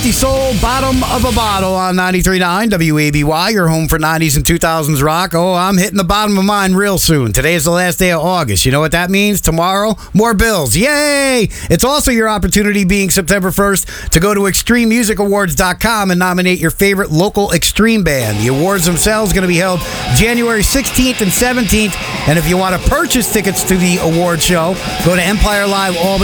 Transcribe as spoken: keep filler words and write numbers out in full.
Empty Soul, Bottom of a Bottle on ninety-three point nine W A B Y, your home for nineties and two thousands rock. Oh, I'm hitting the bottom of mine real soon. Today is the last day of August. You know what that means? Tomorrow, more bills. Yay! It's also your opportunity, being September first, to go to extreme music awards dot com and nominate your favorite local extreme band. The awards themselves are going to be held January sixteenth and seventeenth. And if you want to purchase tickets to the award show, go to Empire Live Albany